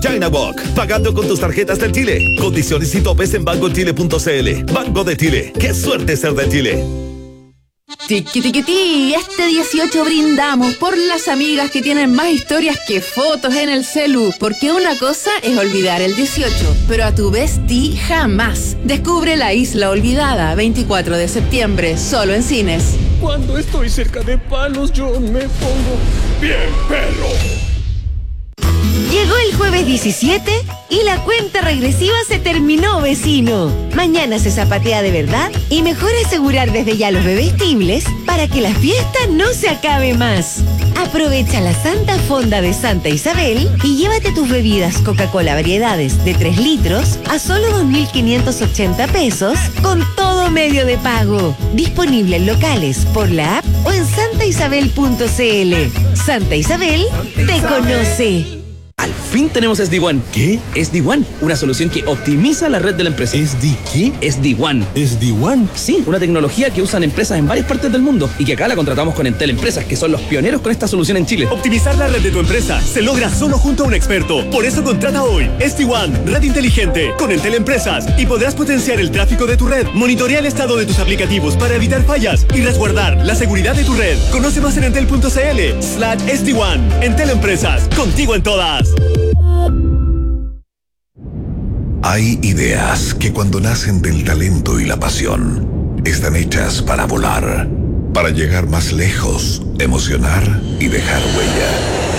China Walk, pagando con tus tarjetas del Chile. Condiciones y topes en bancochile.cl. Banco de Chile, qué suerte ser de Chile. Tiki tiki ti, este 18 brindamos por las amigas que tienen más historias que fotos en el celu, porque una cosa es olvidar el 18, pero a tu bestie jamás. Descubre La Isla Olvidada, 24 de septiembre, solo en cines. Cuando estoy cerca de Palos, yo me pongo bien pelo. Llegó el jueves 17 y la cuenta regresiva se terminó, vecino. Mañana se zapatea de verdad y mejor asegurar desde ya los bebestibles para que la fiesta no se acabe más. Aprovecha la Santa Fonda de Santa Isabel y llévate tus bebidas Coca-Cola variedades de 3 litros a solo 2.580 pesos con todo medio de pago. Disponible en locales, por la app o en santaisabel.cl. Santa Isabel te conoce. Al fin tenemos SD-WAN. ¿Qué? SD-WAN, una solución que optimiza la red de la empresa. ¿SD qué? SD-WAN. ¿SD-WAN? Sí, una tecnología que usan empresas en varias partes del mundo y que acá la contratamos con Entel Empresas, que son los pioneros con esta solución en Chile. Optimizar la red de tu empresa se logra solo junto a un experto. Por eso contrata hoy SD-WAN, red inteligente, con Entel Empresas, y podrás potenciar el tráfico de tu red, monitorear el estado de tus aplicativos para evitar fallas y resguardar la seguridad de tu red. Conoce más en entel.cl/SD-WAN. Entel Empresas, contigo en todas. Hay ideas que cuando nacen del talento y la pasión, están hechas para volar, para llegar más lejos, emocionar y dejar huella.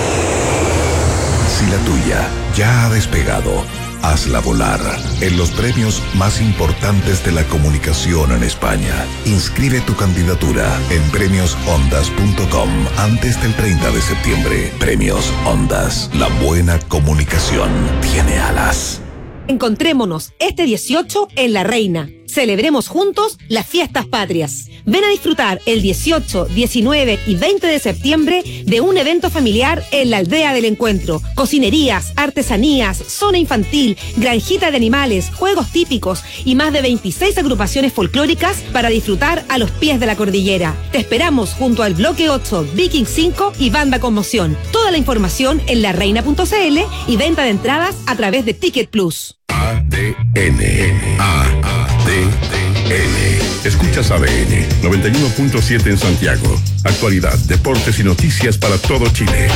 Si la tuya ya ha despegado, hazla volar en los premios más importantes de la comunicación en España. Inscribe tu candidatura en premiosondas.com antes del 30 de septiembre. Premios Ondas. La buena comunicación tiene alas. Encontrémonos este 18 en La Reina. Celebremos juntos las fiestas patrias. Ven a disfrutar el 18, 19 y 20 de septiembre de un evento familiar en la Aldea del Encuentro. Cocinerías, artesanías, zona infantil, granjita de animales, juegos típicos y más de 26 agrupaciones folclóricas para disfrutar a los pies de la cordillera. Te esperamos junto al Bloque 8, Viking 5 y Banda Conmoción. Toda la información en lareina.cl y venta de entradas a través de Ticket Plus. ADN. Escuchas ADN 91.7 en Santiago. Actualidad, deportes y noticias para todo Chile.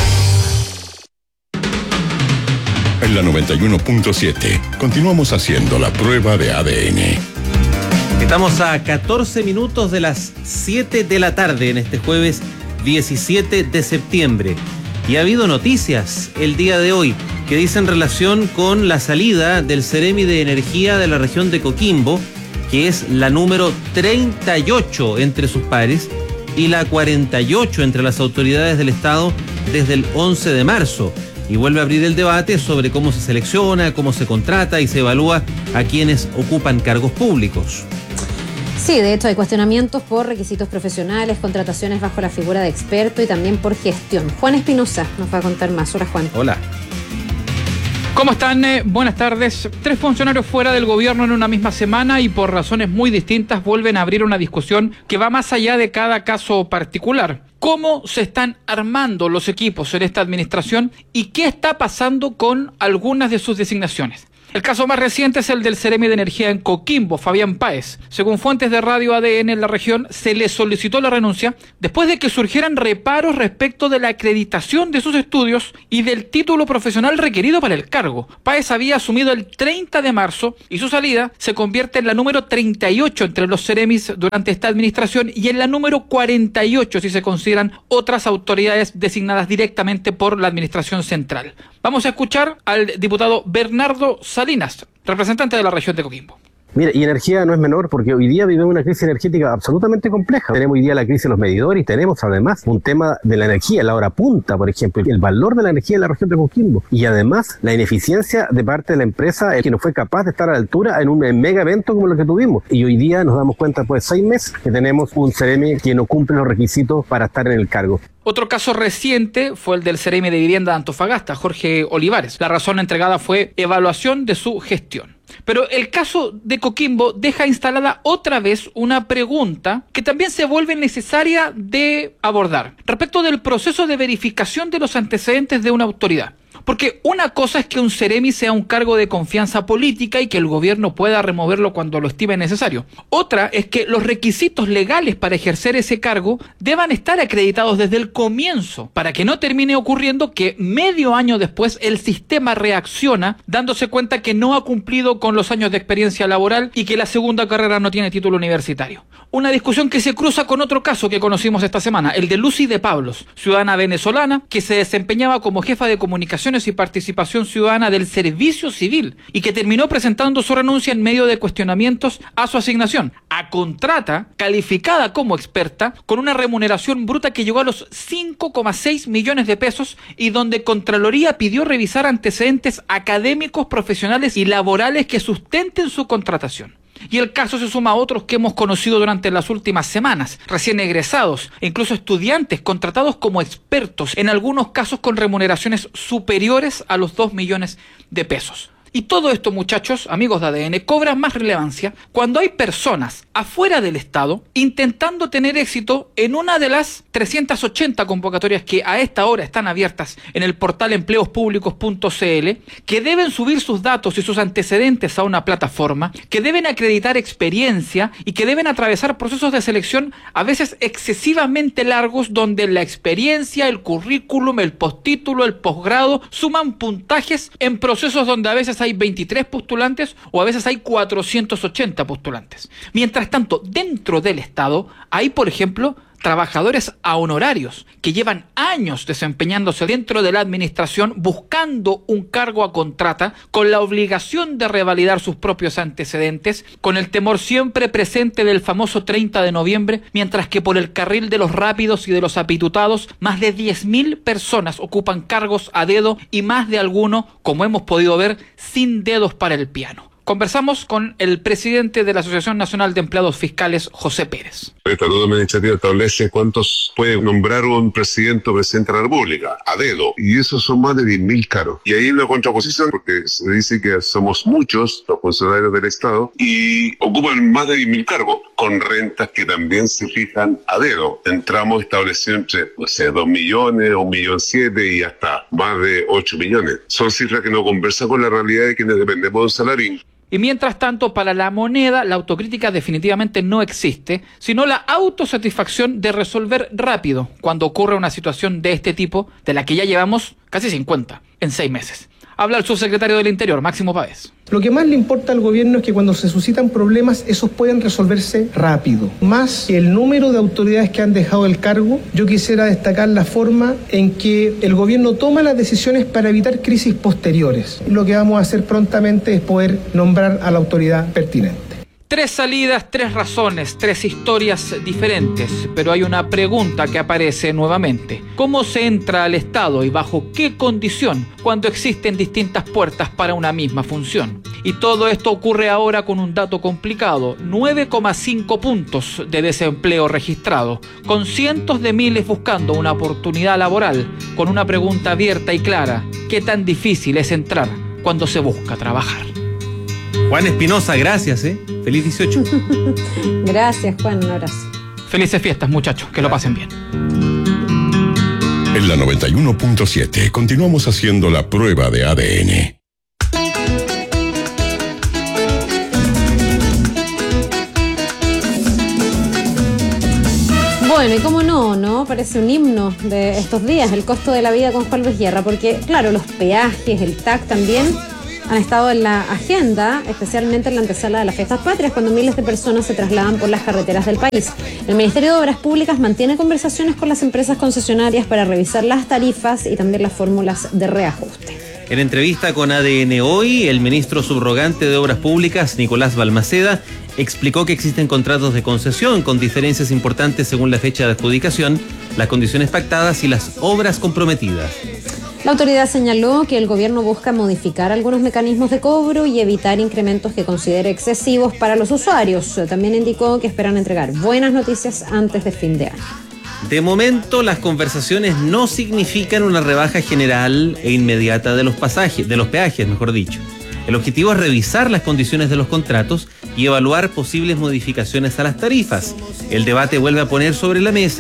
En la 91.7 continuamos haciendo la prueba de ADN. Estamos a 14 minutos de las 7 de la tarde en este jueves 17 de septiembre. Y ha habido noticias el día de hoy que dicen relación con la salida del Ceremi de Energía de la región de Coquimbo, que es la número 38 entre sus pares y la 48 entre las autoridades del Estado desde el 11 de marzo. Y vuelve a abrir el debate sobre cómo se selecciona, cómo se contrata y se evalúa a quienes ocupan cargos públicos. Sí, de hecho hay cuestionamientos por requisitos profesionales, contrataciones bajo la figura de experto y también por gestión. Juan Espinosa nos va a contar más. Hola, Juan. Hola. ¿Cómo están? Buenas tardes. 3 funcionarios fuera del gobierno en una misma semana y por razones muy distintas vuelven a abrir una discusión que va más allá de cada caso particular. ¿Cómo se están armando los equipos en esta administración y qué está pasando con algunas de sus designaciones? El caso más reciente es el del Ceremi de Energía en Coquimbo, Fabián Páez. Según fuentes de Radio ADN en la región, se le solicitó la renuncia después de que surgieran reparos respecto de la acreditación de sus estudios y del título profesional requerido para el cargo. Páez había asumido el 30 de marzo y su salida se convierte en la número 38 entre los Ceremis durante esta administración y en la número 48 si se consideran otras autoridades designadas directamente por la administración central. Vamos a escuchar al diputado Bernardo Salinas, representante de la región de Coquimbo. Mira, y energía no es menor porque hoy día vivimos una crisis energética absolutamente compleja. Tenemos hoy día la crisis de los medidores y tenemos además un tema de la energía, la hora punta, por ejemplo, el valor de la energía en la región de Coquimbo. Y además la ineficiencia de parte de la empresa que no fue capaz de estar a la altura en un mega evento como lo que tuvimos. Y hoy día nos damos cuenta después de 6 meses que tenemos un Ceremi que no cumple los requisitos para estar en el cargo. Otro caso reciente fue el del Ceremi de Vivienda de Antofagasta, Jorge Olivares. La razón entregada fue evaluación de su gestión. Pero el caso de Coquimbo deja instalada otra vez una pregunta que también se vuelve necesaria de abordar respecto del proceso de verificación de los antecedentes de una autoridad. Porque una cosa es que un Ceremi sea un cargo de confianza política y que el gobierno pueda removerlo cuando lo estime necesario. Otra es que los requisitos legales para ejercer ese cargo deban estar acreditados desde el comienzo, para que no termine ocurriendo que medio año después el sistema reacciona dándose cuenta que no ha cumplido con los años de experiencia laboral y que la segunda carrera no tiene título universitario. Una discusión que se cruza con otro caso que conocimos esta semana, el de Lucy de Pablos, ciudadana venezolana que se desempeñaba como jefa de comunicaciones y participación ciudadana del Servicio Civil y que terminó presentando su renuncia en medio de cuestionamientos a su asignación a contrata calificada como experta con una remuneración bruta que llegó a los 5,6 millones de pesos y donde Contraloría pidió revisar antecedentes académicos, profesionales y laborales que sustenten su contratación. Y el caso se suma a otros que hemos conocido durante las últimas semanas, recién egresados e incluso estudiantes contratados como expertos, en algunos casos con remuneraciones superiores a los 2 millones de pesos. Y todo esto, muchachos, amigos de ADN, cobra más relevancia cuando hay personas afuera del Estado intentando tener éxito en una de las 380 convocatorias que a esta hora están abiertas en el portal empleospúblicos.cl, que deben subir sus datos y sus antecedentes a una plataforma, que deben acreditar experiencia y que deben atravesar procesos de selección a veces excesivamente largos donde la experiencia, el currículum, el postítulo, el posgrado suman puntajes en procesos donde a veces hay 23 postulantes o a veces hay 480 postulantes. Mientras tanto, dentro del Estado hay, por ejemplo, trabajadores a honorarios que llevan años desempeñándose dentro de la administración buscando un cargo a contrata con la obligación de revalidar sus propios antecedentes, con el temor siempre presente del famoso 30 de noviembre, mientras que por el carril de los rápidos y de los apitutados, más de 10.000 personas ocupan cargos a dedo y más de alguno, como hemos podido ver, sin dedos para el piano. Conversamos con el presidente de la Asociación Nacional de Empleados Fiscales, José Pérez. El Estatuto Administrativo establece cuántos puede nombrar un presidente o presidente de la República, a dedo, y esos son más de 10.000 cargos. Y ahí hay una contraposición, porque se dice que somos muchos los funcionarios del Estado y ocupan más de 10.000 cargos, con rentas que también se fijan a dedo. Entramos establecido entre 2 millones, 1,7 millones y hasta más de 8 millones. Son cifras que no conversan con la realidad de quienes dependemos de un salario. Y mientras tanto, para la moneda, la autocrítica definitivamente no existe, sino la autosatisfacción de resolver rápido cuando ocurre una situación de este tipo, de la que ya llevamos casi 50 en 6 meses. Habla el subsecretario del Interior, Máximo Pavés. Lo que más le importa al gobierno es que cuando se suscitan problemas, esos pueden resolverse rápido. Más que el número de autoridades que han dejado el cargo, yo quisiera destacar la forma en que el gobierno toma las decisiones para evitar crisis posteriores. Lo que vamos a hacer prontamente es poder nombrar a la autoridad pertinente. 3 salidas, 3 razones, 3 historias diferentes, pero hay una pregunta que aparece nuevamente. ¿Cómo se entra al Estado y bajo qué condición cuando existen distintas puertas para una misma función? Y todo esto ocurre ahora con un dato complicado, 9,5 puntos de desempleo registrado, con cientos de miles buscando una oportunidad laboral, con una pregunta abierta y clara: ¿qué tan difícil es entrar cuando se busca trabajar? Juan Espinosa, gracias, Feliz 18. Gracias, Juan, un abrazo. Felices fiestas, muchachos, que lo pasen bien. En la 91.7 continuamos haciendo la prueba de ADN. Bueno, y cómo no, parece un himno de estos días, el costo de la vida con Juan Luis Guerra, porque claro, los peajes, el TAC también han estado en la agenda, especialmente en la antesala de las Fiestas Patrias, cuando miles de personas se trasladan por las carreteras del país. El Ministerio de Obras Públicas mantiene conversaciones con las empresas concesionarias para revisar las tarifas y también las fórmulas de reajuste. En entrevista con ADN Hoy, el ministro subrogante de Obras Públicas, Nicolás Balmaceda, explicó que existen contratos de concesión con diferencias importantes según la fecha de adjudicación, las condiciones pactadas y las obras comprometidas. La autoridad señaló que el gobierno busca modificar algunos mecanismos de cobro y evitar incrementos que considere excesivos para los usuarios. También indicó que esperan entregar buenas noticias antes de fin de año. De momento, las conversaciones no significan una rebaja general e inmediata de los peajes, mejor dicho. El objetivo es revisar las condiciones de los contratos y evaluar posibles modificaciones a las tarifas. El debate vuelve a poner sobre la mesa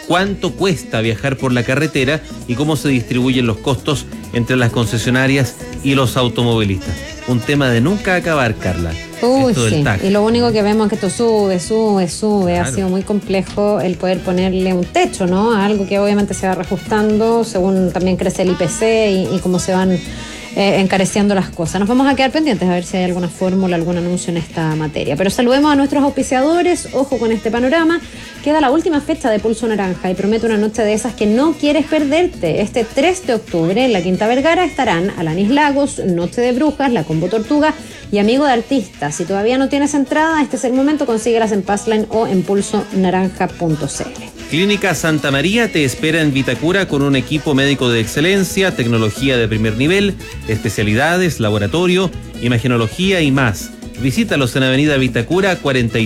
cuánto cuesta viajar por la carretera y cómo se distribuyen los costos entre las concesionarias y los automovilistas. Un tema de nunca acabar, Carla. Uy, esto del sí. TAC. Y lo único que vemos es que esto sube. Claro. Ha sido muy complejo el poder ponerle un techo, ¿no? A algo que obviamente se va reajustando según también crece el IPC y cómo se van encareciendo las cosas. Nos vamos a quedar pendientes a ver si hay alguna fórmula, algún anuncio en esta materia. Pero saludemos a nuestros auspiciadores. Ojo con este panorama. Queda la última fecha de Pulso Naranja y promete una noche de esas que no quieres perderte. Este 3 de octubre en la Quinta Vergara estarán Alanis Lagos, Noche de Brujas, La Combo Tortuga y Amigo de Artistas. Si todavía no tienes entrada, este es el momento. Consíguelas en Passline o en pulsonaranja.cl. Clínica Santa María te espera en Vitacura con un equipo médico de excelencia, tecnología de primer nivel, especialidades, laboratorio, imagenología y más. Visítalos en Avenida Vitacura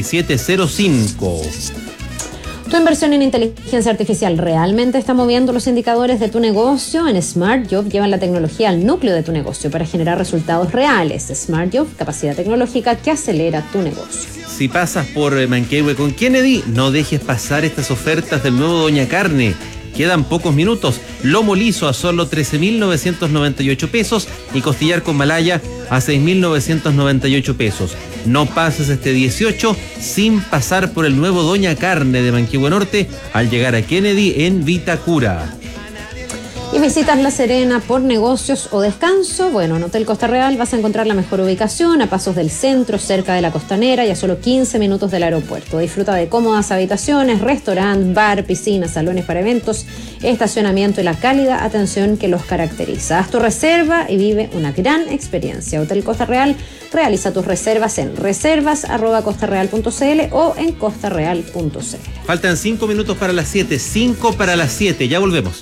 4705. Tu inversión en inteligencia artificial realmente está moviendo los indicadores de tu negocio. En SmartJob llevan la tecnología al núcleo de tu negocio para generar resultados reales. SmartJob, capacidad tecnológica que acelera tu negocio. Si pasas por Manquehue con Kennedy, no dejes pasar estas ofertas del nuevo Doña Carne. Quedan pocos minutos. Lomo liso a solo 13.998 pesos y costillar con malaya a 6.998 pesos. No pases este 18 sin pasar por el nuevo Doña Carne de Manquehue Norte al llegar a Kennedy en Vitacura. Y visitas La Serena por negocios o descanso. Bueno, en Hotel Costa Real vas a encontrar la mejor ubicación, a pasos del centro, cerca de la costanera y a solo 15 minutos del aeropuerto. Disfruta de cómodas habitaciones, restaurante, bar, piscina, salones para eventos, estacionamiento y la cálida atención que los caracteriza. Haz tu reserva y vive una gran experiencia. Hotel Costa Real, realiza tus reservas en reservas@costareal.cl o en costareal.cl. Faltan 5 minutos para las 7, 5 para las 7, ya volvemos.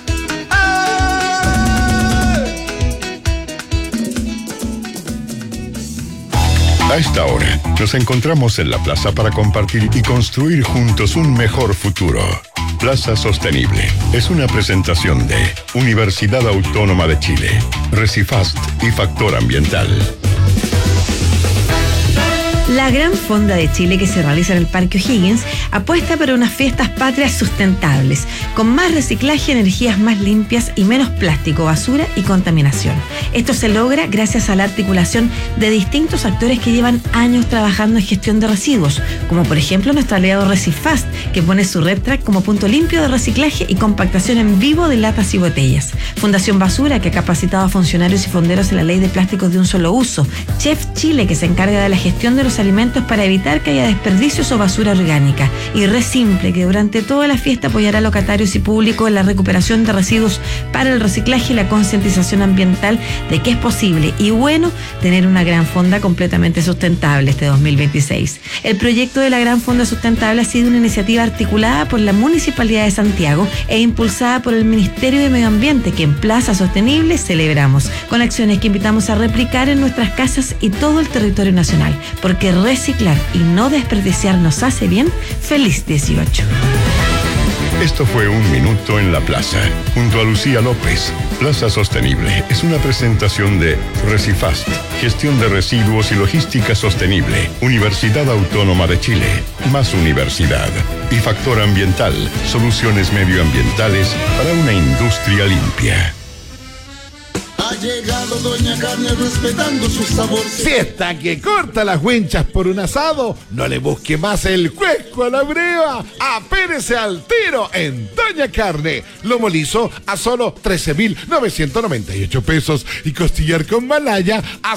A esta hora, nos encontramos en la plaza para compartir y construir juntos un mejor futuro. Plaza Sostenible es una presentación de Universidad Autónoma de Chile, Recifast y Factor Ambiental. La Gran Fonda de Chile que se realiza en el Parque O'Higgins apuesta por unas fiestas patrias sustentables, con más reciclaje, energías más limpias y menos plástico, basura y contaminación. Esto se logra gracias a la articulación de distintos actores que llevan años trabajando en gestión de residuos, como por ejemplo nuestro aliado Recifast, que pone su RedTrack como punto limpio de reciclaje y compactación en vivo de latas y botellas. Fundación Basura, que ha capacitado a funcionarios y fonderos en la ley de plásticos de un solo uso. Chef Chile, que se encarga de la gestión de los alimentos para evitar que haya desperdicios o basura orgánica. Y Resimple, que durante toda la fiesta apoyará a locatarios y público en la recuperación de residuos para el reciclaje y la concientización ambiental de que es posible y bueno tener una gran fonda completamente sustentable este 2026. El proyecto de la Gran Fonda Sustentable ha sido una iniciativa articulada por la Municipalidad de Santiago e impulsada por el Ministerio de Medio Ambiente, que en Plaza Sostenible celebramos, con acciones que invitamos a replicar en nuestras casas y todo el territorio nacional, porque reciclar y no desperdiciar nos hace bien. Feliz 18. Esto fue Un Minuto en la Plaza, junto a Lucía López. Plaza Sostenible es una presentación de Recifast, gestión de residuos y logística sostenible, Universidad Autónoma de Chile, más universidad, y Factor Ambiental, soluciones medioambientales para una industria limpia. Ha llegado Doña Carne respetando sus sabores. Fiesta que corta las winchas por un asado. No le busque más el cuesco a la breva. Apérese al tiro en Doña Carne. Lomo liso a solo 13.998 pesos y costillar con malaya a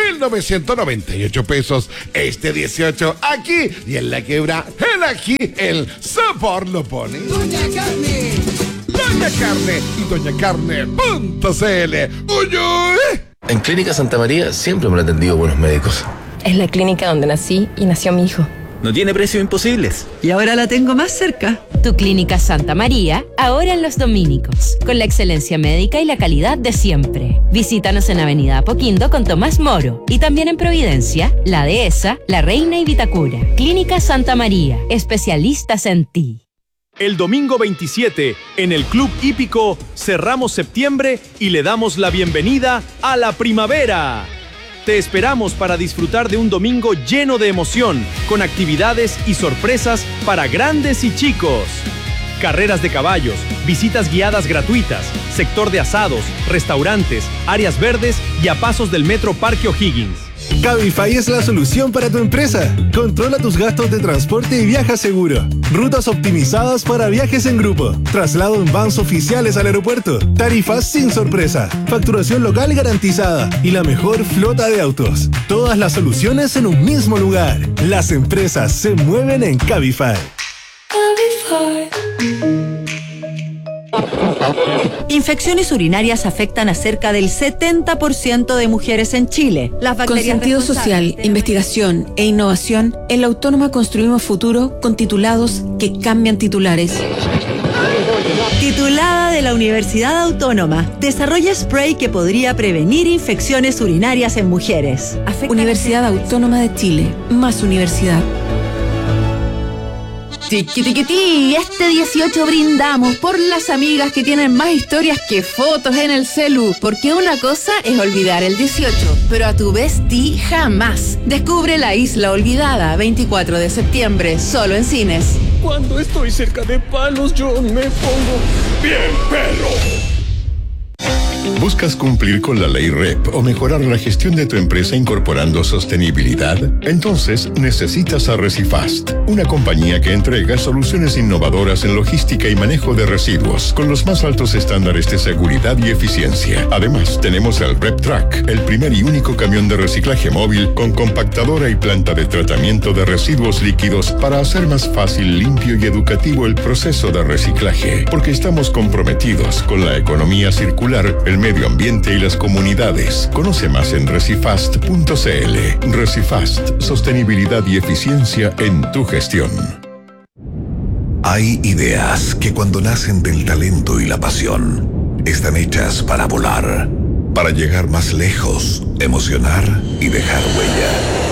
6.998 pesos. Este 18 aquí y en la quebra, el ají, el sabor lo pone. Doña Carne. Doña Carne y doñacarne.cl. ¡Uy! En Clínica Santa María siempre me han atendido buenos médicos. Es la clínica donde nací y nació mi hijo. No tiene precios imposibles. Y ahora la tengo más cerca. Tu Clínica Santa María, ahora en Los Dominicos, con la excelencia médica y la calidad de siempre. Visítanos en Avenida Apoquindo con Tomás Moro y también en Providencia, La Dehesa, La Reina y Vitacura. Clínica Santa María, especialistas en ti. El domingo 27, en el Club Hípico, cerramos septiembre y le damos la bienvenida a la primavera. Te esperamos para disfrutar de un domingo lleno de emoción, con actividades y sorpresas para grandes y chicos. carreras de caballos, visitas guiadas gratuitas, sector de asados, restaurantes, áreas verdes y a pasos del Metro Parque O'Higgins. Cabify es la solución para tu empresa. Controla tus gastos de transporte y viaja seguro. Rutas optimizadas para viajes en grupo. Traslado en vans oficiales al aeropuerto. Tarifas sin sorpresa. Facturación local garantizada. Y la mejor flota de autos. Todas las soluciones en un mismo lugar. Las empresas se mueven en Cabify. Infecciones urinarias afectan a cerca del 70% de mujeres en Chile. Con sentido social, investigación e innovación, en la Autónoma construimos futuro con titulados que cambian titulares. Titulada de la Universidad Autónoma, desarrolla spray que podría prevenir infecciones urinarias en mujeres. Universidad Autónoma de Chile, más universidad. Tiquitiquití, este 18 brindamos por las amigas que tienen más historias que fotos en el celu, porque una cosa es olvidar el 18, pero a tu bestie jamás. Descubre La Isla Olvidada, 24 de septiembre, solo en cines. Cuando estoy cerca de Palos, yo me pongo bien perro. ¿Buscas cumplir con la ley REP o mejorar la gestión de tu empresa incorporando sostenibilidad? Entonces necesitas a Recifast, una compañía que entrega soluciones innovadoras en logística y manejo de residuos con los más altos estándares de seguridad y eficiencia. Además, tenemos el RepTrack, el primer y único camión de reciclaje móvil con compactadora y planta de tratamiento de residuos líquidos para hacer más fácil, limpio y educativo el proceso de reciclaje, porque estamos comprometidos con la economía circular, el medio ambiente y las comunidades. Conoce más en recifast.cl. Recifast, sostenibilidad y eficiencia en tu gestión. Hay ideas que cuando nacen del talento y la pasión, están hechas para volar, para llegar más lejos, emocionar y dejar huella.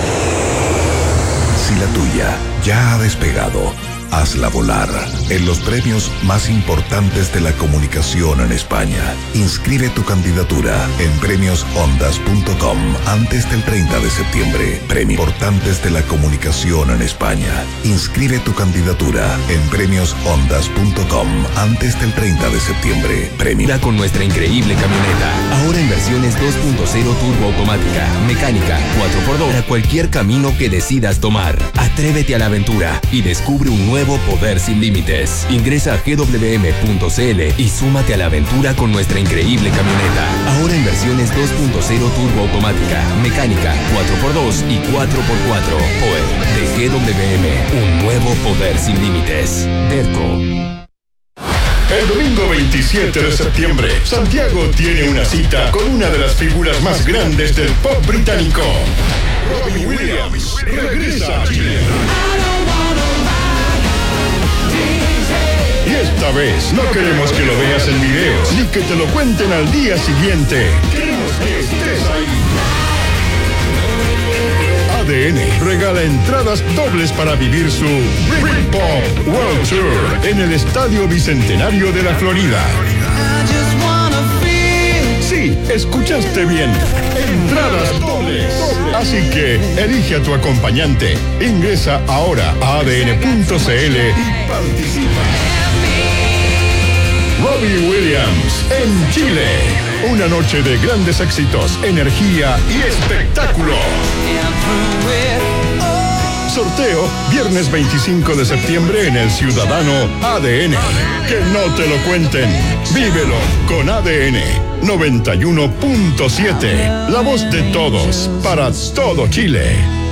Si la tuya ya ha despegado, hazla volar en los premios más importantes de la comunicación en España. Inscribe tu candidatura en premiosondas.com antes del 30 de septiembre. Premios importantes de la comunicación en España. Inscribe tu candidatura en premiosondas.com antes del 30 de septiembre. Premia con nuestra increíble camioneta. Ahora en versiones 2.0 turbo automática, mecánica, 4x2 para cualquier camino que decidas tomar. Atrévete a la aventura y descubre un nuevo poder sin límites. Ingresa a gwm.cl y súmate a la aventura con nuestra increíble camioneta. Ahora en versiones 2.0 turbo automática, mecánica, 4x2 y 4x4. Power de GWM, un nuevo poder sin límites. Derco. El domingo 27 de septiembre, Santiago tiene una cita con una de las figuras más grandes del pop británico. Robbie Williams regresa a Chile. Y esta vez no queremos que lo veas en videos, ni que te lo cuenten al día siguiente. Queremos que estés ahí. ADN regala entradas dobles para vivir su Britpop World Tour en el Estadio Bicentenario de la Florida. Sí, escuchaste bien. Entradas dobles. Así que elige a tu acompañante. Ingresa ahora a adn.cl y participa. Robbie Williams en Chile. Una noche de grandes éxitos, energía y espectáculo. Sorteo viernes 25 de septiembre en el Ciudadano ADN. Que no te lo cuenten. Vívelo con ADN 91.7. La voz de todos para todo Chile.